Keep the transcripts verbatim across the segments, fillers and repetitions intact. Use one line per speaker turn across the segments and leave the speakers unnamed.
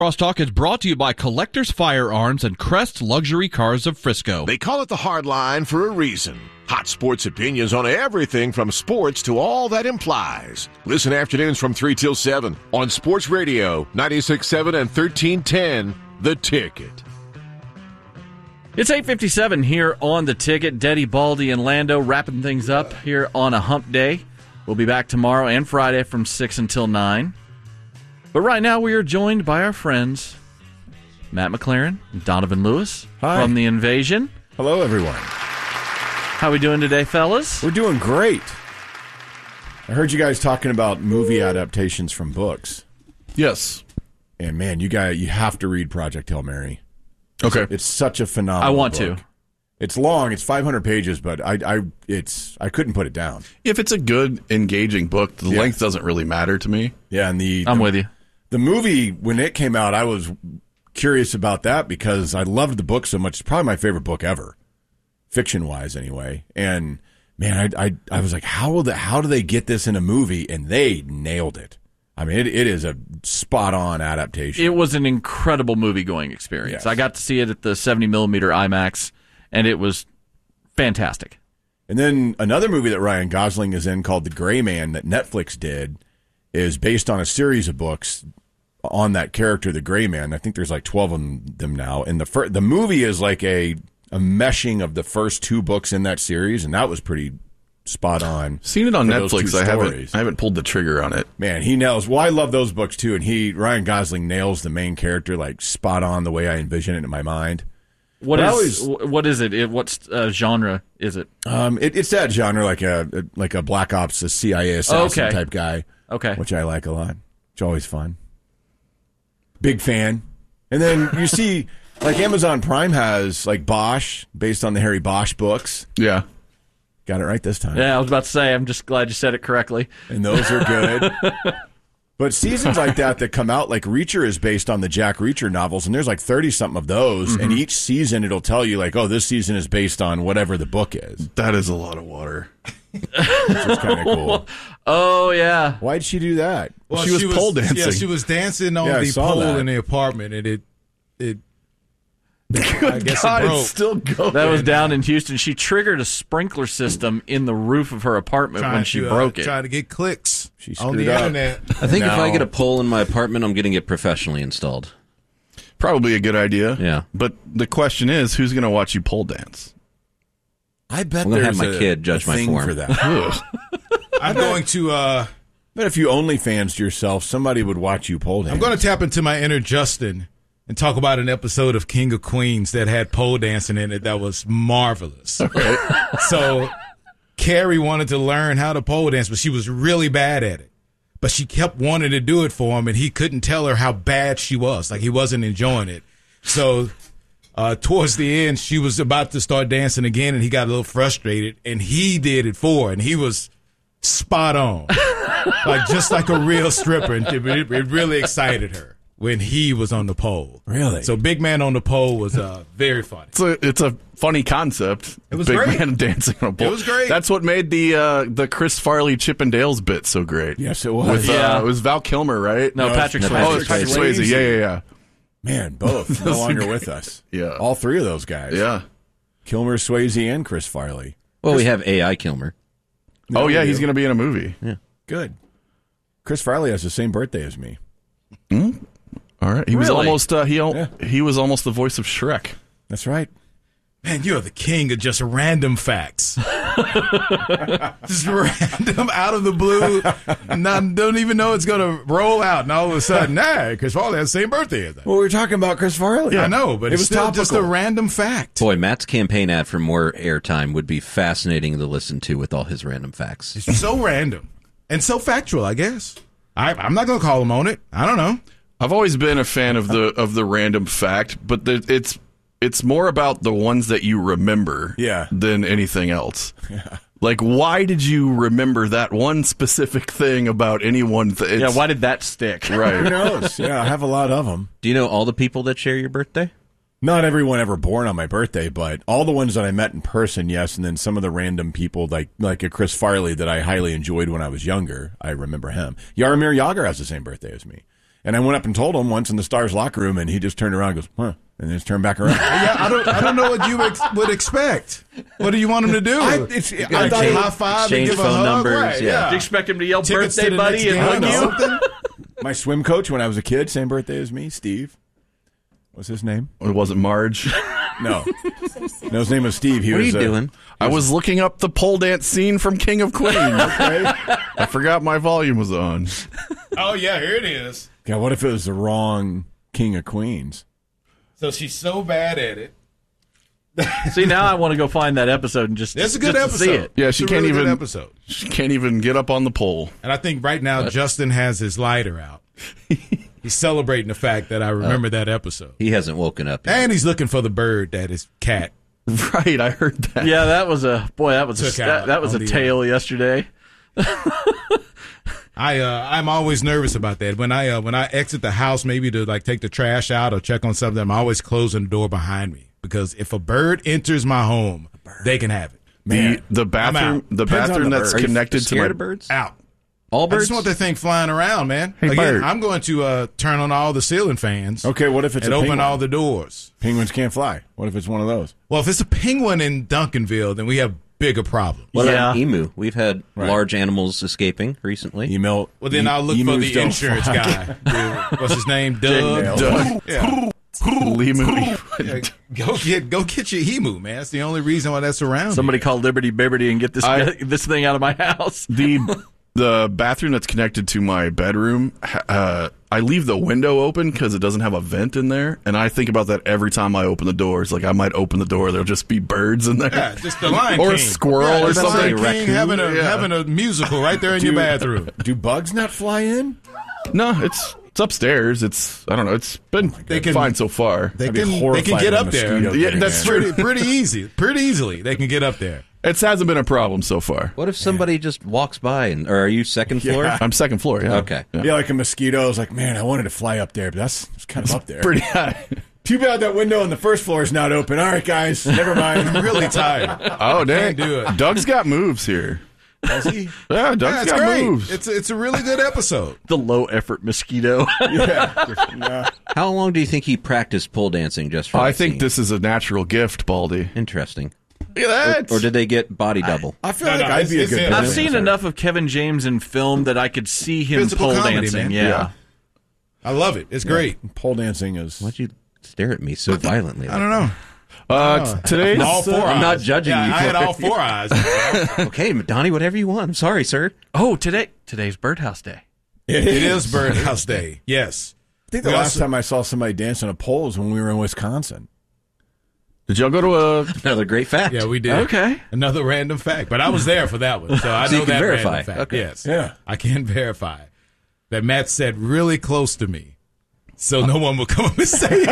Crosstalk is brought to you by Collectors Firearms and Crest Luxury Cars of Frisco.
They call it the hard line for a reason. Hot sports opinions on everything from sports to all that implies. Listen afternoons from three till seven on Sports Radio, ninety-six point seven and thirteen ten, The Ticket.
It's eight fifty-seven here on The Ticket. Deddy, Baldy, and Lando wrapping things up here on a hump day. We'll be back tomorrow and Friday from six until nine. But right now we are joined by our friends Matt McLaren and Donovan Lewis
Hi.
From The Invasion.
Hello, everyone.
How we doing today, fellas?
We're doing great. I heard you guys talking about movie adaptations from books.
Yes.
And man, you guys, you have to read Project Hail Mary.
Okay.
It's such a phenomenal
I want
book.
to.
It's long. It's five hundred pages, but I, I, it's, I couldn't put it down.
If it's a good, engaging book, the
Yeah.
length doesn't really matter to me.
Yeah, and the
I'm
the,
with you.
The movie, when it came out, I was curious about that because I loved the book so much. It's probably my favorite book ever, fiction-wise anyway. And man, I, I, I was like, how will the, how do they get this in a movie? And they nailed it. I mean, it, it is a spot-on adaptation.
It was an incredible movie-going experience.
Yes.
I got to see it at the seventy millimeter IMAX, and it was fantastic.
And then another movie that Ryan Gosling is in called The Gray Man that Netflix did is based on a series of books on that character, the Gray Man. I think there's like twelve of them now. And the fir- the movie is like a, a meshing of the first two books in that series, and that was pretty spot on.
Seen it on
for those
Netflix.
two
I haven't.
stories.
I haven't pulled the trigger on it.
Man, he nails. Well, I love those books too, and he Ryan Gosling nails the main character like spot on the way I envision it in my mind.
What
But I
is
always-
what is it? it what uh, genre is it?
Um, it, it's that genre, like a like a Black Ops, a C I A assassin
Okay.
type guy.
Okay.
Which I like a lot. It's always fun. Big fan. And then you see, like Amazon Prime has like Bosch, based on the Harry Bosch books.
Yeah.
Got it right this time.
Yeah, I was about to say. I'm just glad you said it correctly.
And those are good. But seasons like that that come out, like Reacher is based on the Jack Reacher novels, and there's like thirty-something of those.
Mm-hmm.
And each season it'll tell you, like, oh, this season is based on whatever the book is.
That is a lot of water.
Which is kind of cool.
Oh yeah.
Why'd she do that?
Well, she was pole dancing.
Yeah, she was dancing on
Yeah, I
the
saw
pole
that.
in the apartment, and it, it, I guess
God,
it broke.
it's still going.
That was down in Houston. She triggered a sprinkler system in the roof of her apartment
Trying
when she
to,
broke
uh,
it.
Trying to get clicks
She
on
screwed
the
up.
internet.
I think if I
Now-
get a pole in my apartment, I'm getting it professionally installed.
Probably a good idea.
Yeah.
But the question is, who's going to watch you pole dance?
I bet
I'm gonna
there's
have my
a,
kid judge
a
my
thing
form.
for that.
Ugh.
I'm going to. Uh,
But if you OnlyFans yourself, somebody would watch you pole dance.
I'm going to tap into my inner Justin and talk about an episode of King of Queens that had pole dancing in it that was marvelous. So Carrie wanted to learn how to pole dance, but she was really bad at it. But she kept wanting to do it for him, and he couldn't tell her how bad she was. Like, he wasn't enjoying it. So uh, towards the end, she was about to start dancing again, and he got a little frustrated, and he did it for her, and he was spot on. Like, just like a real stripper. And it, it really excited her when he was on the pole.
Really?
So Big Man on the Pole was uh, very funny.
It's a it's a funny concept.
It was
Big
great.
man dancing on a pole.
It was great.
That's what made the uh, the Chris Farley Chip and Dale's bit so great.
Yes, it was.
With,
Yeah.
uh, it was Val Kilmer, right?
No,
No,
Patrick
it's-
Swayze.
Oh, it's Patrick
Swayze.
Swayze. Yeah, yeah, yeah.
Man, both no longer with us.
Yeah.
All three of those guys.
Yeah.
Kilmer, Swayze, and Chris Farley.
Well, we have A I Kilmer.
Oh, yeah,
we
he's
do.
going to be in a movie.
Good. Chris Farley has the same birthday as me.
All right. He was
Really?
almost uh, he al-
Yeah.
he was almost the voice of Shrek.
That's right.
Man, you are the king of just random facts. Just random, out of the blue. Not, don't even know it's going to roll out. And all of a sudden, hey, Chris Farley has the same birthday as that.
Well, we were talking about Chris Farley.
I know, but
It
it's
was
still just a
topical.
random fact.
Boy, Matt's campaign ad for more airtime would be fascinating to listen to with all his random facts.
It's so random and so factual, I guess. I, I'm not going to call him on it. I don't know.
I've always been a fan of the of the random fact, but the, it's it's more about the ones that you remember
Yeah.
than anything else. Yeah. Like, why did you remember that one specific thing about any one thing?
Yeah, why did that stick?
Who
Right.
knows? Yeah, I have a lot of them.
Do you know all the people that share your birthday?
Not everyone ever born on my birthday, but all the ones that I met in person, yes, and then some of the random people like like a Chris Farley that I highly enjoyed when I was younger. I remember him. Yaromir Yager has the same birthday as me. And I went up and told him once in the Stars locker room, and he just turned around and goes, huh, and then just turned back around.
Yeah, I don't, I don't know what you ex- would expect. What do you want him to do?
I, it's, I
gotta
thought
change-
high
high five and
change
give a
phone
hug.
numbers,
Right,
yeah.
yeah.
Do you expect him to yell
Tickets
birthday
to the
buddy
next
and
game
hug
or
you?
something?
my swim coach when I was a kid, same birthday as me, Steve. What's his name?
It wasn't Marge.
No. No, his name was Steve. He
What are
was,
you
uh,
doing?
I was looking up the pole dance scene from King of Queens.
Okay.
I forgot my volume was on.
Oh, yeah, here it is.
God, what if it was the wrong King of Queens?
So she's so bad at it.
See, now I want to go find that episode and just,
It's a good
just to
episode.
see it.
Yeah,
It's
she
a
can't
really good
even-
episode.
She can't even get up on the pole.
And I think right now Justin has his lighter out. He's celebrating the fact that I remember that episode.
He hasn't woken up yet.
And he's looking for the bird that is cat.
Right, I heard that.
Yeah, that was a boy. That was
Took
a, that,
out
that was a
on the,
tale yesterday.
I uh, I'm always nervous about that. When I uh, when I exit the house, maybe to like take the trash out or check on something, I'm always closing the door behind me because if a bird enters my home, they can have it.
The, the bathroom,
out.
the
Depends on
bathroom
the
that's
bird. Are you
connected to
Scared
my
of birds?
Out.
All
I
birds?
just want that thing flying around, man.
Hey,
Again,
bird.
I'm going to uh, turn on all the ceiling fans
Okay, what if it's
and
a
open
penguin?
all the doors.
Penguins can't fly. What if it's one of those?
Well, if it's a penguin in Duncanville, then we have bigger problems.
What
Yeah.
about emu? We've had
Right.
large animals escaping recently.
Email.
Well, then
e-
I'll look for
emus
the
don't
insurance
fly.
guy. Dude, what's his name? Doug.
Doug.
Yeah.
Lemu.
Yeah, go get go get your emu, man. That's the only reason why that's around.
Somebody call Liberty Liberty and get this
I-
get this thing out of my house.
the the bathroom that's connected to my bedroom, uh, I leave the window open because it doesn't have a vent in there, and I think about that every time I open the doors. Like I might open the door, there'll just be birds in there.
Yeah, just the Lion
Or a
King.
squirrel
Yeah,
or
the
something.
Lion King having a
Yeah.
having a musical right there in your bathroom.
Do bugs not fly in?
No, it's it's upstairs. It's I don't know. It's been
They can-
fine so far.
They
I'd be
can they
horrified
can get
if a
up there.
mosquito
Yeah,
getting
that's
in.
true.
Pretty pretty easy, pretty easily. They can get up there.
It hasn't been a problem so far.
What if somebody just walks by and or are you second floor?
Yeah.
I'm second floor. Yeah.
Okay.
Yeah.
Yeah, like a mosquito. I was like, man, I wanted to fly up there, but that's it's kind of up there.
Pretty high.
Too bad that window on the first floor is not open. All right, guys, never mind.
I'm really tired.
Oh, dang.
Can't do it.
Doug's got moves here.
Does he?
Yeah, Doug's
Yeah, it's
got
great.
moves.
It's it's a really good episode.
The low effort mosquito.
Yeah. yeah.
How long do you think he practiced pole dancing just for
I
that
think
scene?
this is a natural gift, Baldy.
Interesting.
Look at that.
Or did they get body double?
I feel
No,
like
no,
I'd be a
it's-
good.
it's him.
I've
pole
seen
dancer.
enough of Kevin James in film that I could see him
Physical
pole
comedy,
dancing.
man.
Yeah.
Yeah.
I love it. It's great.
Pole dancing is.
Why'd you stare at me so violently?
I don't know.
Uh, t- today's
All four
I'm
eyes.
not judging
yeah,
you
I
for
had
it.
all four eyes.
Okay, Donnie, whatever you want. I'm sorry, sir.
Oh, today today's Birdhouse Day.
It is Birdhouse Day. Yes.
I think the
We
last
also-
time I saw somebody dance on a pole was when we were in Wisconsin.
Did y'all go to a?
Another great fact.
Yeah, we did.
Okay.
Another random fact, but I was there for that one, so I
So
know
you can
that
verify.
random fact.
Okay.
Yes.
Yeah.
I can verify that Matt sat really close to me, so no one would come up and say anything.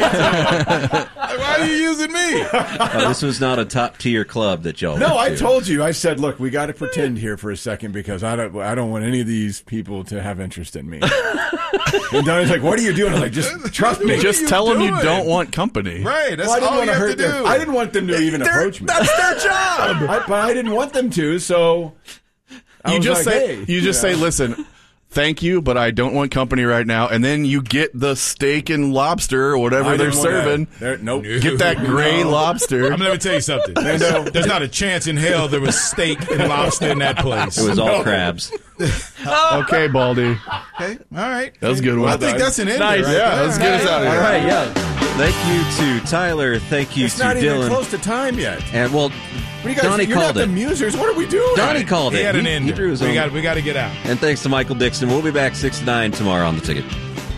Like, why are you using me?
Oh, this was not a top tier club that y'all.
No,
went
I
to.
told you. I said, look, we got to pretend here for a second because I don't. I don't want any of these people to have interest in me. And Donnie's like, "What are you doing?" I'm like, "Just trust me."
What
Just
are you
tell them you
doing?
don't want company.
Right. That's
Well, I didn't
all
want
you
to
have
hurt
to do.
them. I didn't want them to even
They're-
approach me.
That's their job.
I, but I didn't want them to, so I
You
was
just
like,
say
hey,
you just
know.
say, listen, thank you, but I don't want company right now, and then you get the steak and lobster or whatever
I
they're
didn't want
serving.
that. There- Nope.
Get that gray
No.
lobster.
I'm going to tell you something. There's, there's not a chance in hell there was steak and lobster in that place.
It was all crabs.
Okay, Baldy.
Okay. All right.
That was a good one.
I think that's an end.
Nice.
Right
Yeah,
there.
let's get us out of
All
here.
right, yeah. Thank you to Tyler. Thank you
It's
to
not even
Dylan.
close to time yet.
And well,
What do you guys?
Donnie
you're
called
not
it.
the musers. What are we doing?
Donnie called
He
it.
had an
he,
end.
he drew his
we
own.
got we got to get out.
And thanks to Michael Dixon. We'll be back six to nine tomorrow on the Ticket.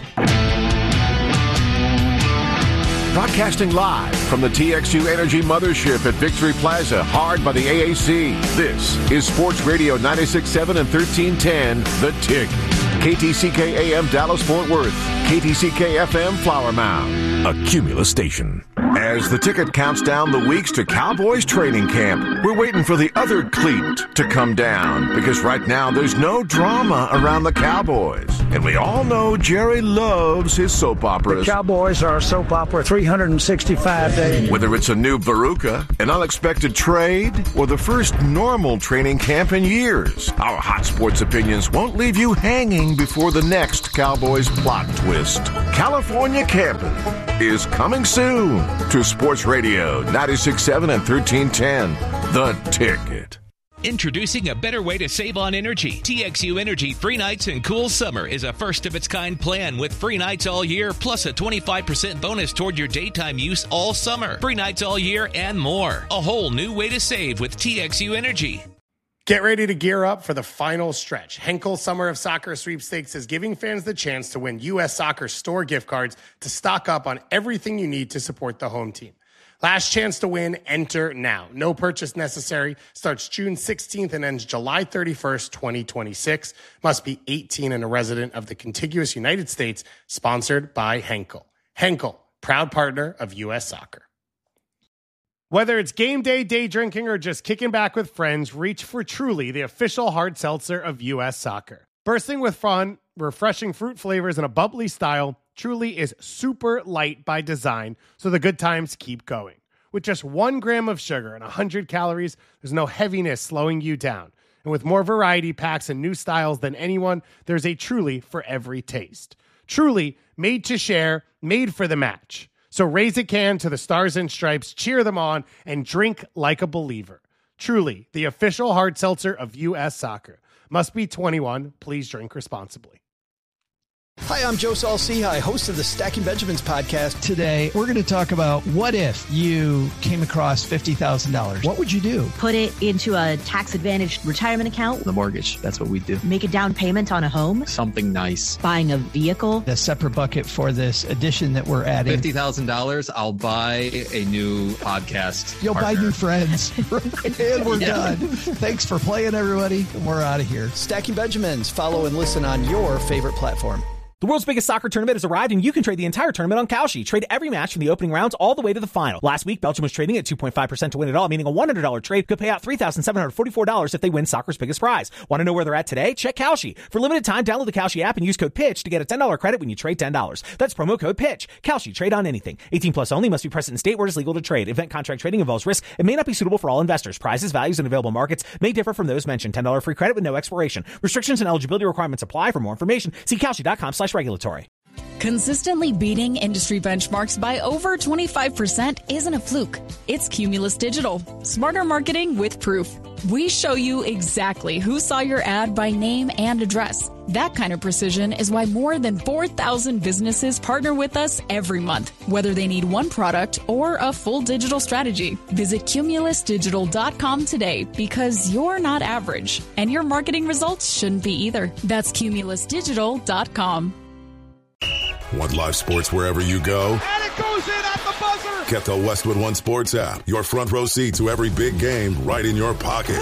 Broadcasting live from the T X U Energy Mothership at Victory Plaza, hard by the A A C. This is Sports Radio ninety-six point seven and thirteen ten, The Tick. K T C K A M Dallas Fort Worth, K T C K F M Flower Mound, a Cumulus station. As As the ticket counts down the weeks to Cowboys training camp, we're waiting for the other cleat to come down because right now there's no drama around the Cowboys. And we all know Jerry loves his soap operas.
The Cowboys are a soap opera three hundred sixty-five days.
Whether it's a new Veruca, an unexpected trade, or the first normal training camp in years, our hot sports opinions won't leave you hanging before the next Cowboys plot twist. California Camping is coming soon to Sports Radio ninety-six point seven and thirteen ten. The Ticket.
Introducing a better way to save on energy. T X U Energy Free Nights and Cool Summer is a first-of-its-kind plan with free nights all year, plus a twenty-five percent bonus toward your daytime use all summer. Free nights all year and more. A whole new way to save with T X U Energy.
Get ready to gear up for the final stretch. Henkel Summer of Soccer Sweepstakes is giving fans the chance to win U S Soccer store gift cards to stock up on everything you need to support the home team. Last chance to win, enter now. No purchase necessary. Starts June sixteenth and ends July thirty-first, twenty twenty-six. Must be eighteen and a resident of the contiguous United States. Sponsored by Henkel. Henkel, proud partner of U S Soccer. Whether it's game day, day drinking, or just kicking back with friends, reach for Truly, the official hard seltzer of U S Soccer. Bursting with fun, refreshing fruit flavors, and a bubbly style, Truly is super light by design, so the good times keep going. With just one gram of sugar and one hundred calories, there's no heaviness slowing you down. And with more variety packs and new styles than anyone, there's a Truly for every taste. Truly, made to share, made for the match. So raise a can to the Stars and Stripes, cheer them on, and drink like a believer. Truly, the official hard seltzer of U S Soccer. Must be twenty-one. Please drink responsibly.
Hi, I'm Joe Saul-Sehy, host of the Stacking Benjamins podcast. Today, we're going to talk about what if you came across fifty thousand dollars. What would you do?
Put it into a tax-advantaged retirement account.
The mortgage, that's what we do.
Make a down payment on a home.
Something nice.
Buying a vehicle.
A separate bucket for this addition that we're adding.
fifty thousand dollars, I'll buy a new podcast
You'll
partner.
buy new friends. And we're
Yeah.
done. Thanks for playing, everybody. We're out of here. Stacking Benjamins. Follow and listen on your favorite platform.
The world's biggest soccer tournament has arrived, and you can trade the entire tournament on Kalshi. Trade every match from the opening rounds all the way to the final. Last week, Belgium was trading at two point five percent to win it all, meaning a one hundred dollars trade could pay out three thousand seven hundred forty-four dollars if they win soccer's biggest prize. Want to know where they're at today? Check Kalshi. For limited time, download the Kalshi app and use code PITCH to get a ten dollars credit when you trade ten dollars. That's promo code PITCH. Kalshi. Trade on anything. eighteen plus only. Must be present in state where it is legal to trade. Event contract trading involves risk and may not be suitable for all investors. Prizes, values, and available markets may differ from those mentioned. ten dollars free credit with no expiration. Restrictions and eligibility requirements apply. For more information, see Kalshi.com slash regulatory.
Consistently beating industry benchmarks by over twenty-five percent isn't a fluke. It's Cumulus Digital. Smarter marketing with proof. We show you exactly who saw your ad by name and address. That kind of precision is why more than four thousand businesses partner with us every month, whether they need one product or a full digital strategy. Visit Cumulus Digital dot com today because you're not average, and your marketing results shouldn't be either. That's Cumulus Digital dot com.
Want live sports wherever you go?
And it goes in at the buzzer!
Get the Westwood One Sports app. Your front row seat to every big game right in your pocket.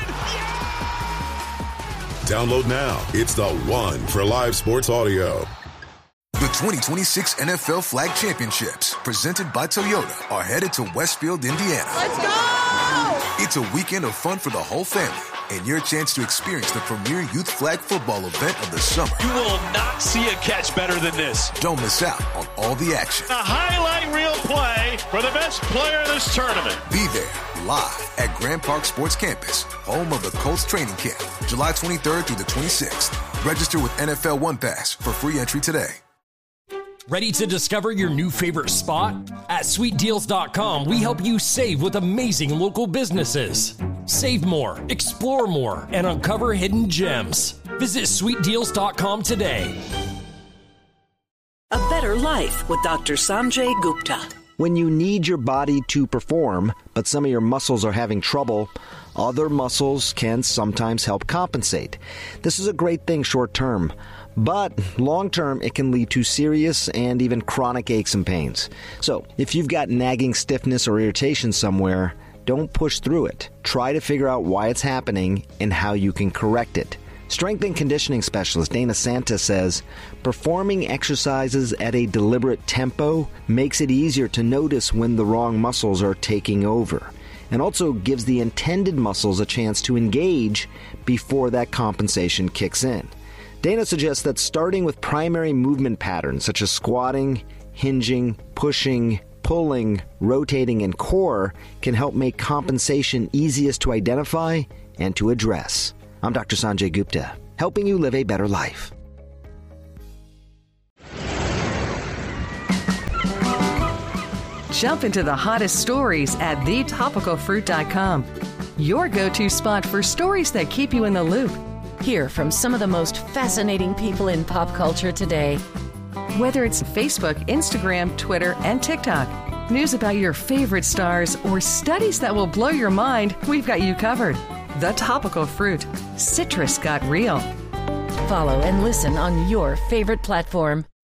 Download now. It's the one for live sports audio.
The twenty twenty-six N F L Flag Championships, presented by Toyota, are headed to Westfield, Indiana.
Let's go!
It's a weekend of fun for the whole family and your chance to experience the premier youth flag football event of the summer.
You will not see a catch better than this.
Don't miss out on all the action.
A highlight reel play for the best player in this tournament.
Be there live at Grand Park Sports Campus, home of the Colts training camp, July twenty-third through the twenty-sixth. Register with N F L One Pass for free entry today.
Ready to discover your new favorite spot? At sweet deals dot com, we help you save with amazing local businesses. Save more, explore more, and uncover hidden gems. Visit sweet deals dot com today.
A better life with Doctor Sanjay Gupta.
When you need your body to perform, but some of your muscles are having trouble, other muscles can sometimes help compensate. This is a great thing short term. But long-term, it can lead to serious and even chronic aches and pains. So if you've got nagging stiffness or irritation somewhere, don't push through it. Try to figure out why it's happening and how you can correct it. Strength and conditioning specialist Dana Santa says performing exercises at a deliberate tempo makes it easier to notice when the wrong muscles are taking over, and also gives the intended muscles a chance to engage before that compensation kicks in. Dana suggests that starting with primary movement patterns such as squatting, hinging, pushing, pulling, rotating, and core can help make compensation easiest to identify and to address. I'm Doctor Sanjay Gupta, helping you live a better life.
Jump into the hottest stories at the topical fruit dot com. Your go-to spot for stories that keep you in the loop.
Hear from some of the most fascinating people in pop culture today.
Whether it's Facebook, Instagram, Twitter, and TikTok, news about your favorite stars, or studies that will blow your mind, we've got you covered. The Topical Fruit. Citrus got real.
Follow and listen on your favorite platform.